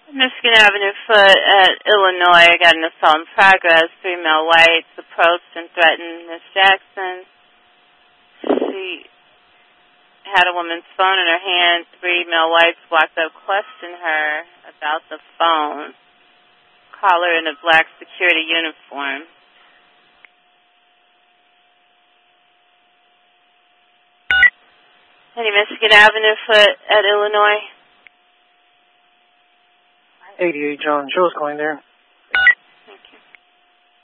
Michigan Avenue foot at Illinois. I got an assault in progress. 3 male whites approached and threatened Miss Jackson. She had a woman's phone in her hand. 3 male whites walked up, questioned her about the phone. Caller in a black security uniform. Any Michigan Avenue foot at Illinois? 88 John Joe's going there.